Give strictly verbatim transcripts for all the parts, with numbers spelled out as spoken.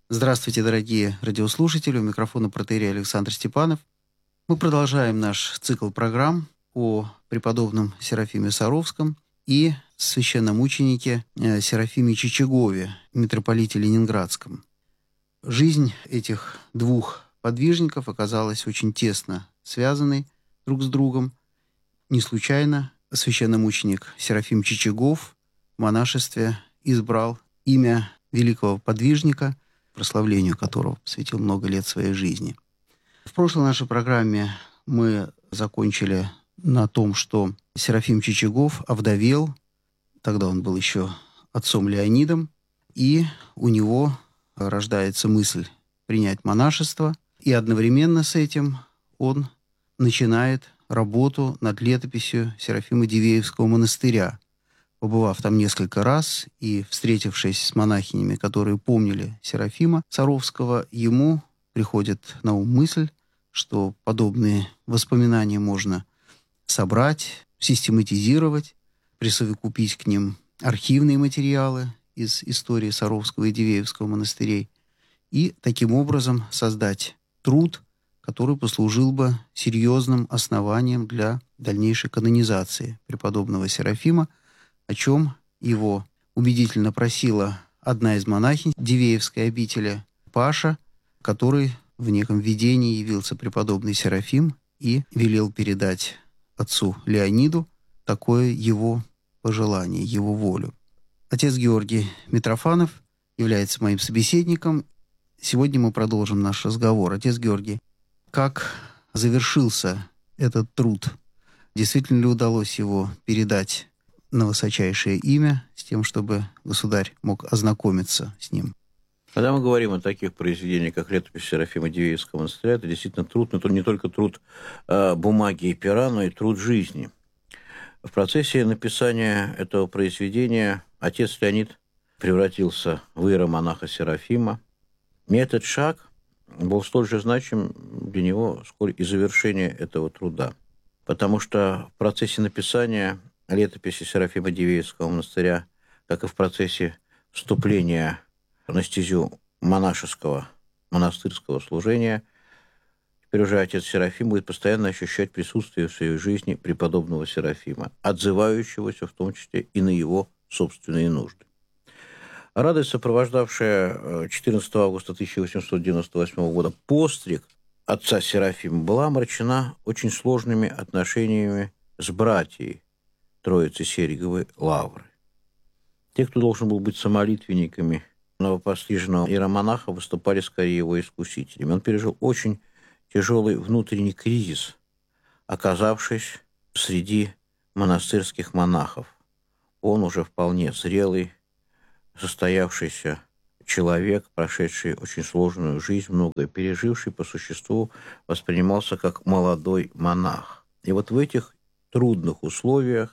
Здравствуйте, дорогие радиослушатели. У микрофона протоиерей Александр Степанов. Мы продолжаем наш цикл программ о преподобном Серафиме Саровском и священномученике э, Серафиме Чичагове, митрополите Ленинградском. Жизнь этих двух подвижников оказалась очень тесно связанной друг с другом. Не случайно священномученик Серафим Чичагов в монашестве избрал имя великого подвижника, прославлению которого посвятил много лет своей жизни. В прошлой нашей программе мы закончили на том, что Серафим Чичагов овдовел, тогда он был еще отцом Леонидом, и у него рождается мысль принять монашество, и одновременно с этим он начинает работу над летописью Серафима Дивеевского монастыря, побывав там несколько раз и встретившись с монахинями, которые помнили Серафима Саровского, ему приходит на ум мысль, что подобные воспоминания можно собрать, систематизировать, присовокупить к ним архивные материалы из истории Саровского и Дивеевского монастырей и таким образом создать труд, который послужил бы серьезным основанием для дальнейшей канонизации преподобного Серафима, о чем его убедительно просила одна из монахинь Дивеевской обители, Паша, который в неком видении явился преподобный Серафим и велел передать отцу Леониду такое его пожелание, его волю. Отец Георгий Митрофанов является моим собеседником. Сегодня мы продолжим наш разговор. Отец Георгий, как завершился этот труд? Действительно ли удалось его передать на высочайшее имя, с тем, чтобы государь мог ознакомиться с ним? Когда мы говорим о таких произведениях, как летопись Серафима Дивеевского монастыря, это действительно труд, но не только труд э, бумаги и пера, но и труд жизни. В процессе написания этого произведения отец Леонид превратился в иеромонаха Серафима. И этот шаг был столь же значим для него, сколь и завершение этого труда. Потому что в процессе написания летописи Серафима Дивеевского монастыря, как и в процессе вступления на стезю монашеского, монастырского служения, теперь уже отец Серафим будет постоянно ощущать присутствие в своей жизни преподобного Серафима, отзывающегося в том числе и на его собственные нужды. Радость, сопровождавшая четырнадцатого августа тысяча восемьсот девяносто восьмого года постриг отца Серафима, была омрачена очень сложными отношениями с братьей Троицы Сереговой Лавры. Те, кто должен был быть самолитвенниками новопостриженного иеромонаха, выступали скорее его искусителями. Он пережил очень тяжелый внутренний кризис, оказавшись среди монастырских монахов. Он уже вполне зрелый, состоявшийся человек, прошедший очень сложную жизнь, многое переживший, по существу воспринимался как молодой монах. И вот в этих трудных условиях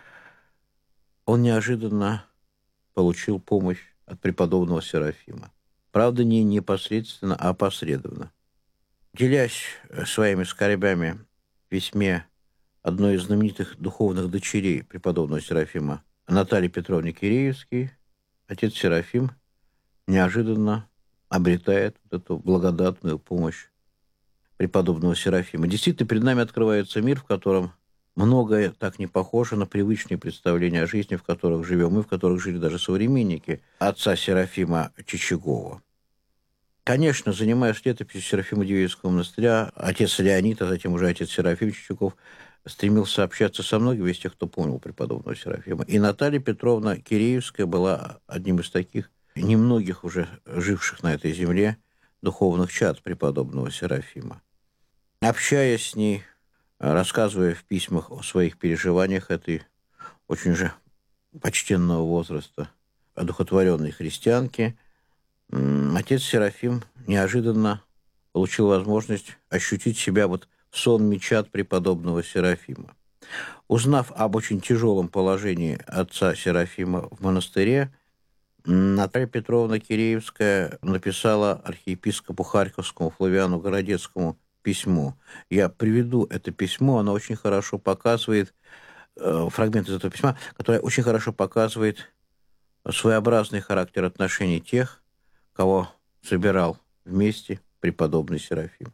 он неожиданно получил помощь от преподобного Серафима. Правда, не непосредственно, а опосредованно. Делясь своими скорбями в письме одной из знаменитых духовных дочерей преподобного Серафима, Натальи Петровны Киреевской, отец Серафим неожиданно обретает вот эту благодатную помощь преподобного Серафима. Действительно, перед нами открывается мир, в котором многое так не похоже на привычные представления о жизни, в которых живем мы, в которых жили даже современники отца Серафима Чичагова. Конечно, занимаясь летописью Серафима Дивеевского монастыря, отец Леонид, а затем уже отец Серафим Чичагов стремился общаться со многими из тех, кто помнил преподобного Серафима. И Наталья Петровна Киреевская была одним из таких немногих уже живших на этой земле духовных чад преподобного Серафима. Общаясь с ней, рассказывая в письмах о своих переживаниях этой очень же почтенного возраста одухотворенной христианки, отец Серафим неожиданно получил возможность ощутить себя вот в сонме чад преподобного Серафима. Узнав об очень тяжелом положении отца Серафима в монастыре, Наталья Петровна Киреевская написала архиепископу Харьковскому Флавиану Городецкому письмо. Я приведу это письмо, оно очень хорошо показывает, э, фрагмент из этого письма, которое очень хорошо показывает своеобразный характер отношений тех, кого собирал вместе преподобный Серафим.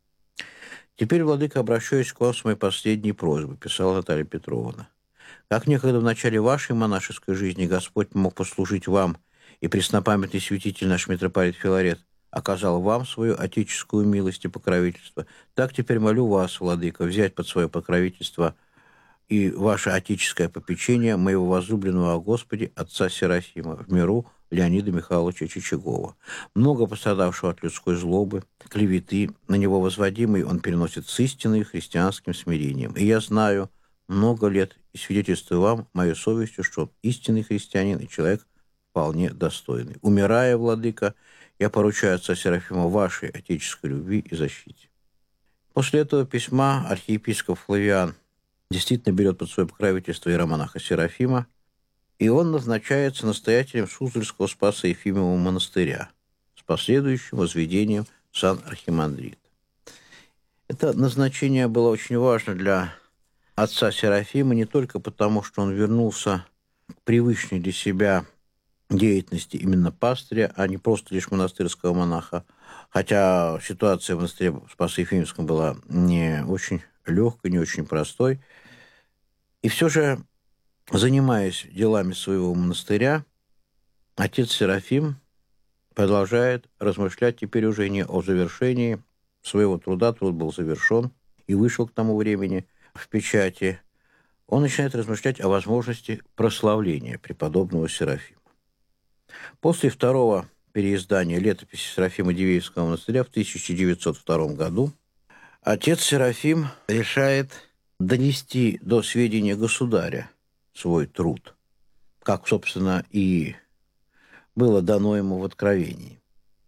«Теперь, владыка, обращаюсь к вам с моей последней просьбой», — писала Наталья Петровна. «Как некогда в начале вашей монашеской жизни Господь мог послужить вам, и преснопамятный святитель наш митрополит Филарет оказал вам свою отеческую милость и покровительство, так теперь молю вас, владыка, взять под свое покровительство и ваше отеческое попечение моего возлюбленного о Господе отца Серафима, в миру Леонида Михайловича Чичагова. Много пострадавшего от людской злобы, клеветы, на него возводимый он переносит с истинной христианским смирением. И я знаю много лет и свидетельствую вам, моей совестью, что истинный христианин и человек вполне достойный. Умирая, владыка, я поручаю отца Серафима вашей отеческой любви и защите». После этого письма архиепископ Флавиан действительно берет под свое покровительство иеромонаха Серафима, и он назначается настоятелем Суздальского Спаса Ефимового монастыря с последующим возведением в сан архимандрита. Это назначение было очень важно для отца Серафима не только потому, что он вернулся к привычной для себя деятельности именно пастыря, а не просто лишь монастырского монаха, хотя ситуация в монастыре Спаса Ефимовском была не очень легкой, не очень простой. И все же, занимаясь делами своего монастыря, отец Серафим продолжает размышлять теперь уже не о завершении своего труда. Труд был завершен и вышел к тому времени в печати. Он начинает размышлять о возможности прославления преподобного Серафима. После второго переиздания летописи Серафима Дивеевского монастыря в тысяча девятьсот втором году отец Серафим решает донести до сведения государя свой труд, как, собственно, и было дано ему в Откровении.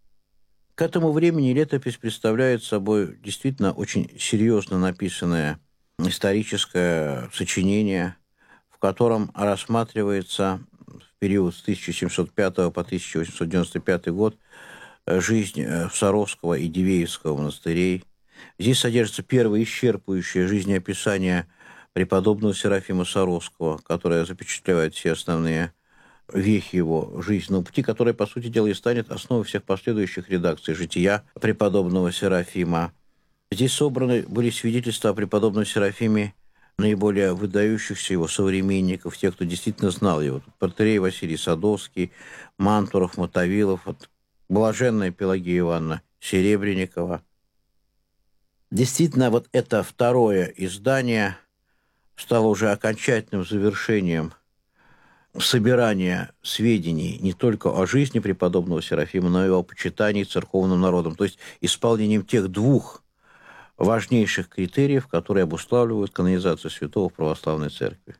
К этому времени летопись представляет собой действительно очень серьезно написанное историческое сочинение, в котором рассматривается в период с тысяча семьсот пятого по тысяча восемьсот девяносто пятый год жизнь Саровского и Дивеевского монастырей. Здесь содержится первое исчерпывающее жизнеописание преподобного Серафима Саровского, которое запечатлевает все основные вехи его жизненного пути, которое, по сути дела, и станет основой всех последующих редакций жития преподобного Серафима. Здесь собраны были свидетельства о преподобном Серафиме наиболее выдающихся его современников, тех, кто действительно знал его. Протоиерей Василий Садовский, Мантуров, Мотовилов, вот, блаженная Пелагея Ивановна Серебренникова. Действительно, вот это второе издание стало уже окончательным завершением собирания сведений не только о жизни преподобного Серафима, но и о почитании церковным народом, то есть исполнением тех двух важнейших критериев, которые обуславливают канонизацию святого в православной церкви.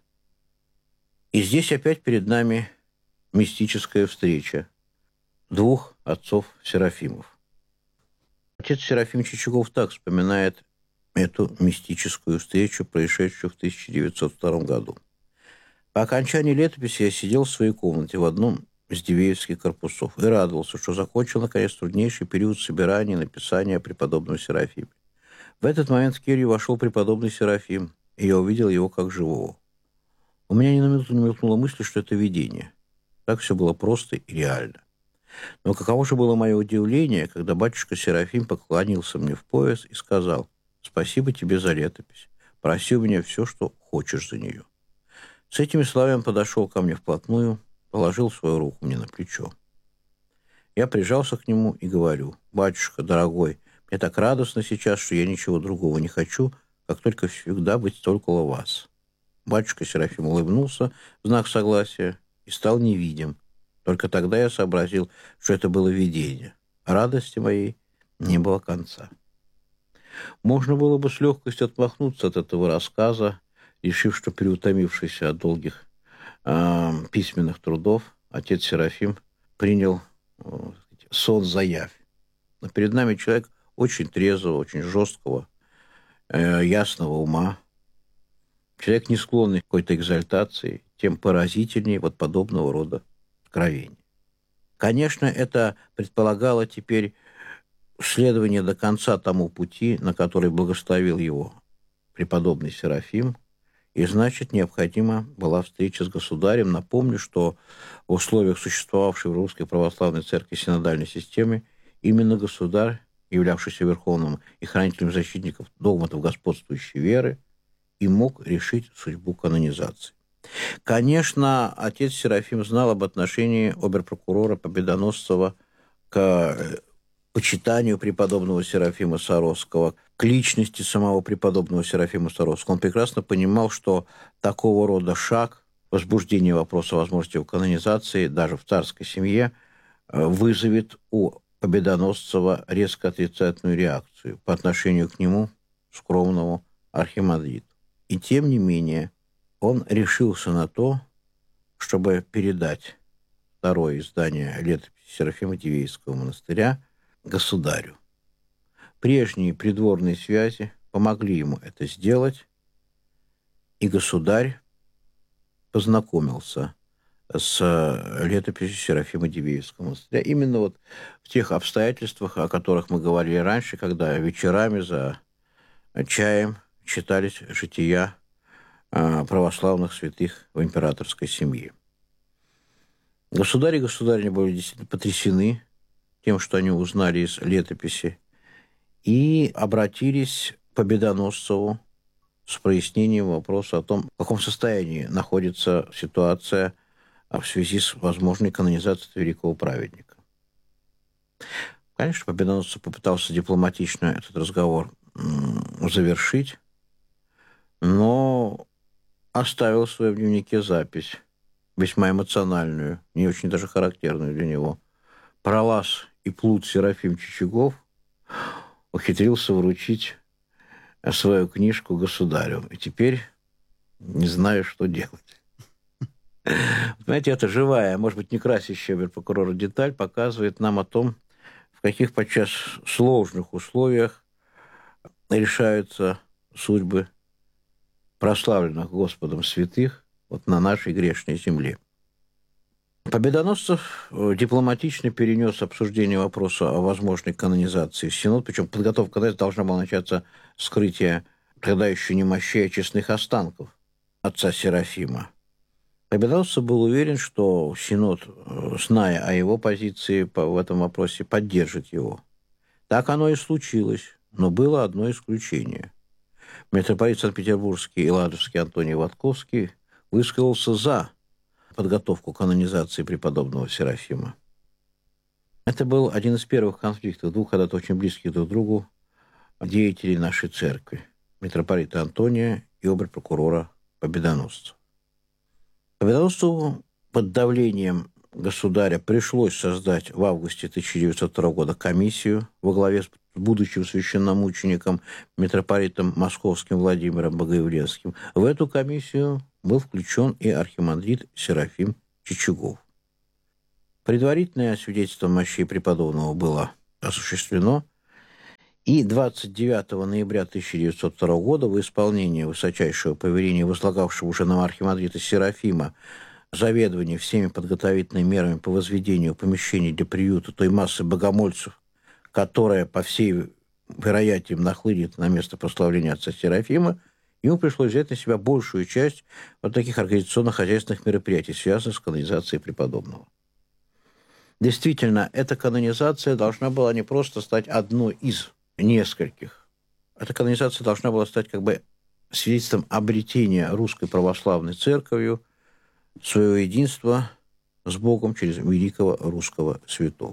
И здесь опять перед нами мистическая встреча двух отцов Серафимов. Отец Серафим Чичагов так вспоминает эту мистическую встречу, происшедшую в тысяча девятьсот втором году. По окончании летописи я сидел в своей комнате в одном из дивеевских корпусов и радовался, что закончил, наконец, труднейший период собирания и написания о преподобном Серафиме. В этот момент в келью вошел преподобный Серафим, и я увидел его как живого. У меня ни на минуту не мелькнула мысль, что это видение. Так все было просто и реально. Но каково же было мое удивление, когда батюшка Серафим поклонился мне в пояс и сказал: «Спасибо тебе за летопись. Проси у меня все, что хочешь за нее». С этими словами он подошел ко мне вплотную, положил свою руку мне на плечо. Я прижался к нему и говорю: «Батюшка, дорогой, мне так радостно сейчас, что я ничего другого не хочу, как только всегда быть около вас». Батюшка Серафим улыбнулся в знак согласия и стал невидим. Только тогда я сообразил, что это было видение. Радости моей не было конца. Можно было бы с легкостью отмахнуться от этого рассказа, решив, что переутомившийся от долгих э, письменных трудов отец Серафим принял э, сон за явь. Но перед нами человек очень трезвого, очень жесткого, э, ясного ума. Человек, не склонный к какой-то экзальтации, тем поразительнее вот подобного рода откровений. Конечно, это предполагало теперь следование до конца тому пути, на который благословил его преподобный Серафим, и, значит, необходима была встреча с государем. Напомню, что в условиях существовавшей в Русской Православной Церкви синодальной системы именно государь, являвшийся верховным и хранителем защитников догматов господствующей веры, и мог решить судьбу канонизации. Конечно, отец Серафим знал об отношении обер-прокурора Победоносцева к почитанию преподобного Серафима Саровского, к личности самого преподобного Серафима Саровского. Он прекрасно понимал, что такого рода шаг, возбуждение вопроса возможности его канонизации даже в царской семье, вызовет у Победоносцева резко отрицательную реакцию по отношению к нему, скромному архимандриту. И тем не менее он решился на то, чтобы передать второе издание летописи Серафима Дивеевского монастыря государю. Прежние придворные связи помогли ему это сделать, и государь познакомился с летописью Серафима Дивеевского монастыря. Именно вот в тех обстоятельствах, о которых мы говорили раньше, когда вечерами за чаем читались жития православных святых в императорской семье. Государь и государиня были действительно потрясены тем, что они узнали из летописи, и обратились к Победоносцеву с прояснением вопроса о том, в каком состоянии находится ситуация в связи с возможной канонизацией великого праведника. Конечно, Победоносцев попытался дипломатично этот разговор завершить, но оставил в своем дневнике запись, весьма эмоциональную, не очень даже характерную для него. Пролаз и плут Серафим Чичагов ухитрился вручить свою книжку государю. И теперь не знаю, что делать. Понимаете, это живая, может быть, не красящая обер-прокурора деталь показывает нам о том, в каких подчас сложных условиях решаются судьбы прославленных Господом святых вот на нашей грешной земле. Победоносцев дипломатично перенес обсуждение вопроса о возможной канонизации в Синод, причем подготовка к должна была начаться с вскрытия тогда еще не мощей, а честных останков отца Серафима. Победоносцев был уверен, что Синод, зная о его позиции в этом вопросе, поддержит его. Так оно и случилось, но было одно исключение. Митрополит Санкт-Петербургский и Ладожский Антоний Ватковский высказался за подготовку канонизации преподобного Серафима. Это был один из первых конфликтов двух когда-то очень близких друг к другу деятелей нашей церкви, митрополита Антония и обер-прокурора Победоносцева. Победоносцеву под давлением государя пришлось создать в августе тысяча девятьсот второго года комиссию во главе с будущим священномучеником, митрополитом московским Владимиром Богоявленским. В эту комиссию был включен и архимандрит Серафим Чичагов. Предварительное свидетельство мощей преподобного было осуществлено, и двадцать девятого ноября тысяча девятьсот второго года в исполнение высочайшего повеления, возлагавшего уже на архимандрита Серафима заведование всеми подготовительными мерами по возведению помещений для приюта той массы богомольцев, которая, по всей вероятиям, нахлынет на место прославления отца Серафима, ему пришлось взять на себя большую часть вот таких организационно-хозяйственных мероприятий, связанных с канонизацией преподобного. Действительно, эта канонизация должна была не просто стать одной из нескольких. Эта канонизация должна была стать как бы свидетельством обретения русской православной церковью своего единства с Богом через великого русского святого.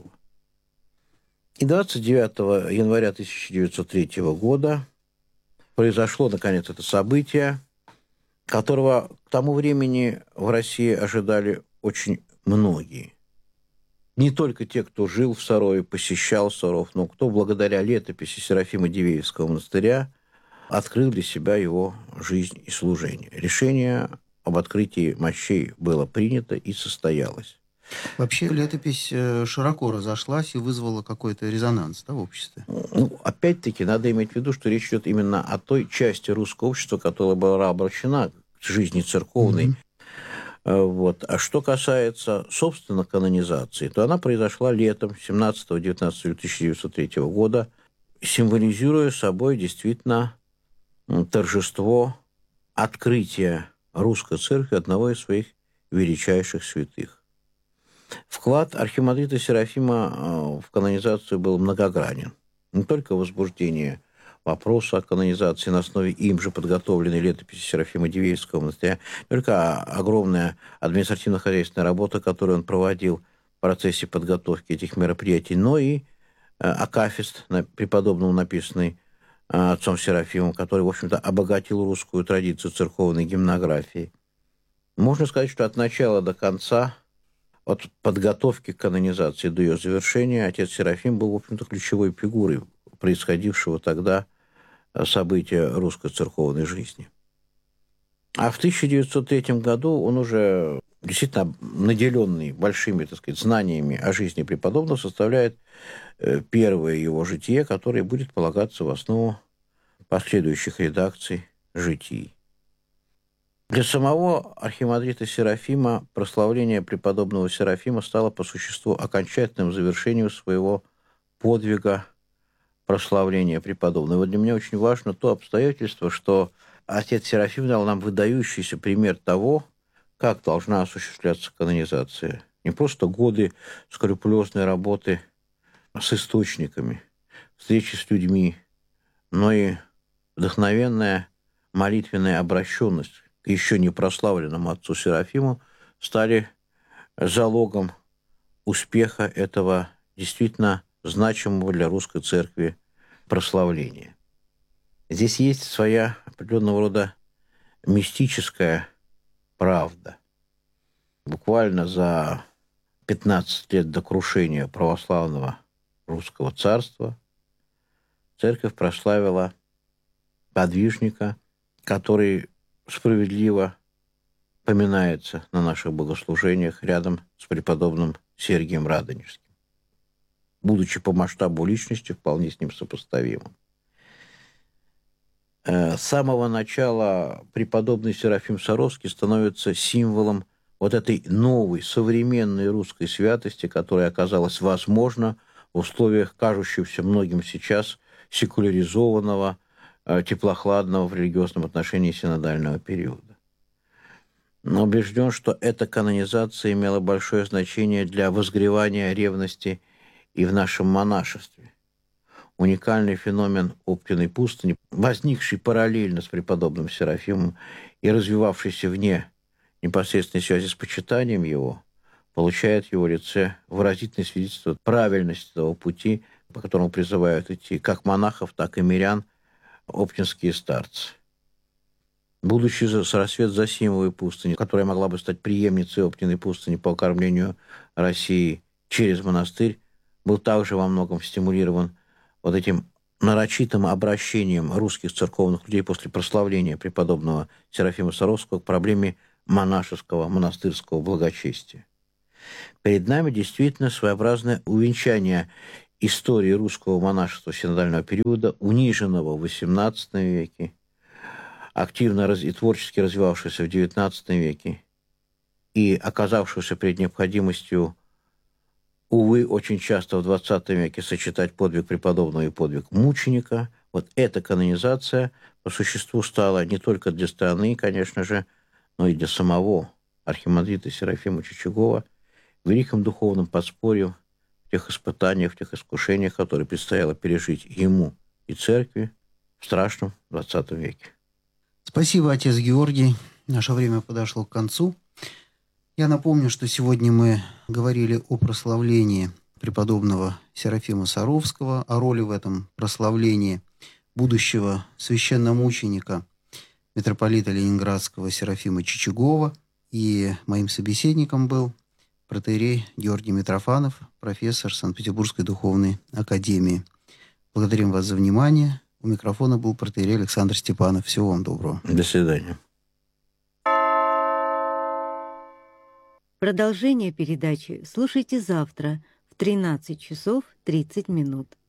И двадцать девятого января тысяча девятьсот третьего года произошло, наконец, это событие, которого к тому времени в России ожидали очень многие. Не только те, кто жил в Сарове, посещал Саров, но кто благодаря летописи Серафима Дивеевского монастыря открыл для себя его жизнь и служение. Решение об открытии мощей было принято и состоялось. Вообще летопись широко разошлась и вызвала какой-то резонанс, да, в обществе? Ну, опять-таки, надо иметь в виду, что речь идет именно о той части русского общества, которая была обращена к жизни церковной. Mm-hmm. Вот. А что касается, собственно, канонизации, то она произошла летом семнадцатого-девятнадцатого июля тысяча девятьсот третьего года, символизируя собой действительно торжество открытия русской церкви одного из своих величайших святых. Вклад архимандрита Серафима в канонизацию был многогранен. Не только возбуждение вопроса о канонизации на основе им же подготовленной летописи Серафима Дивеевского монастыря, не только огромная административно-хозяйственная работа, которую он проводил в процессе подготовки этих мероприятий, но и акафист, преподобному написанный отцом Серафимом, который, в общем-то, обогатил русскую традицию церковной гимнографии. Можно сказать, что от начала до конца, от подготовки к канонизации до ее завершения, отец Серафим был, в общем-то, ключевой фигурой происходившего тогда события русской церковной жизни. А в тысяча девятьсот третьем году он уже, действительно наделенный большими, так сказать, знаниями о жизни преподобного, составляет первое его житие, которое будет полагаться в основу последующих редакций житий. Для самого архимандрита Серафима прославление преподобного Серафима стало по существу окончательным завершением своего подвига прославления преподобного. Вот для меня очень важно то обстоятельство, что отец Серафим дал нам выдающийся пример того, как должна осуществляться канонизация. Не просто годы скрупулезной работы с источниками, встречи с людьми, но и вдохновенная молитвенная обращенность к еще не прославленному отцу Серафиму стали залогом успеха этого действительно значимого для русской церкви прославления. Здесь есть своя определенного рода мистическая правда. Буквально за пятнадцать лет до крушения православного русского царства церковь прославила подвижника, который справедливо поминается на наших богослужениях рядом с преподобным Сергием Радонежским, будучи по масштабу личности вполне с ним сопоставимым. С самого начала преподобный Серафим Саровский становится символом вот этой новой, современной русской святости, которая оказалась возможна в условиях кажущегося многим сейчас секуляризованного, теплохладного в религиозном отношении синодального периода. Но убежден, что эта канонизация имела большое значение для возгревания ревности и в нашем монашестве. Уникальный феномен Оптиной пустыни, возникший параллельно с преподобным Серафимом и развивавшийся вне непосредственной связи с почитанием его, получает в его лице выразительное свидетельство правильности того пути, по которому призывают идти как монахов, так и мирян оптинские старцы. Будучи за рассвет Зосимовой пустыни, которая могла бы стать преемницей Оптиной пустыни по окормлению России через монастырь, был также во многом стимулирован вот этим нарочитым обращением русских церковных людей после прославления преподобного Серафима Саровского к проблеме монашеского, монастырского благочестия. Перед нами действительно своеобразное увенчание истории русского монашества синодального периода, униженного в восемнадцатом веке, активно и творчески развивавшегося в девятнадцатом веке и оказавшегося перед необходимостью, увы, очень часто в двадцатом веке сочетать подвиг преподобного и подвиг мученика. Вот эта канонизация по существу стала не только для страны, конечно же, но и для самого архимандрита Серафима Чичагова великим духовным подспорьем в тех испытаниях, в тех искушениях, которые предстояло пережить ему и церкви в страшном двадцатом веке. Спасибо, отец Георгий. Наше время подошло к концу. Я напомню, что сегодня мы говорили о прославлении преподобного Серафима Саровского, о роли в этом прославлении будущего священномученика митрополита Ленинградского Серафима Чичагова. И моим собеседником был протоиерей Георгий Митрофанов, профессор Санкт-Петербургской духовной академии. Благодарим вас за внимание. У микрофона был протоиерей Александр Степанов. Всего вам доброго. До свидания. Продолжение передачи слушайте завтра в тринадцать часов тридцать минут.